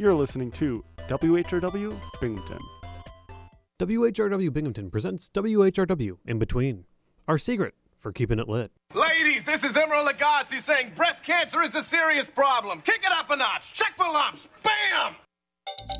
You're listening to WHRW Binghamton. WHRW Binghamton presents WHRW In Between, our secret for keeping it lit. Ladies, this is Emerald Lagasse saying breast cancer is a serious problem. Kick it up a notch. Check for lumps. Bam!